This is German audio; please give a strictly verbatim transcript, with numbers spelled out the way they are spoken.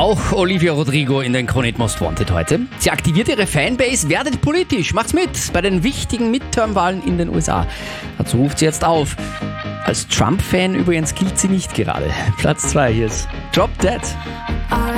Auch Olivia Rodrigo in den Krone Most Wanted heute. Sie aktiviert ihre Fanbase, werdet politisch, macht's mit bei den wichtigen Midterm-Wahlen in den U S A. Dazu ruft sie jetzt auf. Als Trump-Fan übrigens gilt sie nicht gerade. Platz zwei, hier ist Drop Dead. I